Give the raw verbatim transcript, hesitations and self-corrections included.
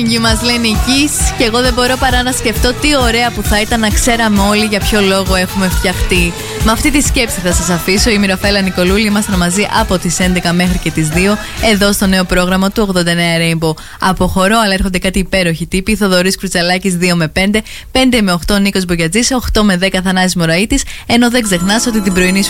Μας λένε Kiss και εγώ δεν μπορώ παρά να σκεφτώ τι ωραία που θα ήταν να ξέραμε όλοι για ποιο λόγο έχουμε φτιαχτεί. Με αυτή τη σκέψη θα σας αφήσω. Είμαι η Ραφαέλα Νικολούλη. Ήμασταν μαζί από τις έντεκα μέχρι και τις δύο εδώ στο νέο πρόγραμμα του ογδόντα εννέα Rainbow. Αποχωρώ, αλλά έρχονται κάτι υπέροχοι τύποι. Θοδωρής Κρουτσαλάκης δύο με πέντε, πέντε με οκτώ Νίκος Μπογιατζής, οκτώ με δέκα Θανάσης Μωραΐτης. Ενώ δεν ξεχνάς ότι την πρωινή